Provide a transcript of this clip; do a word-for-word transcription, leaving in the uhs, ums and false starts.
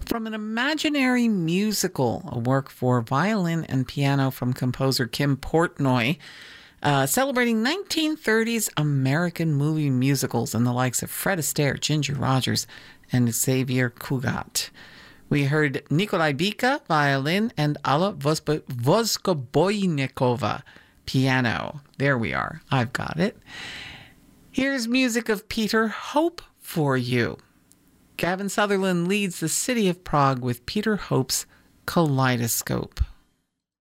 From an imaginary musical, a work for violin and piano from composer Kim Portnoy, uh, celebrating nineteen thirties American movie musicals and the likes of Fred Astaire, Ginger Rogers, and Xavier Cugat. We heard Nikolai Bika, violin, and Alla Voskoboynikova, piano. There we are. I've got it. Here's music of Peter Hope for you. Gavin Sutherland leads the City of Prague with Peter Hope's Kaleidoscope.